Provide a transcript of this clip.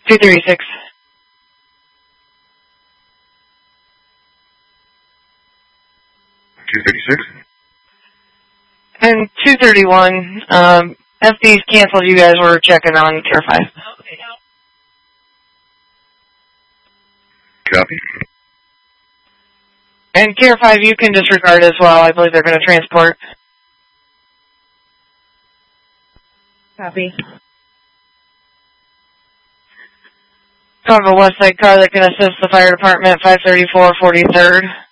236. And 231, FB's canceled. You guys were checking on Care 5. Copy. And Care 5, you can disregard as well. I believe they're going to transport. Copy. I have a West Side car that can assist the fire department, 534 43rd.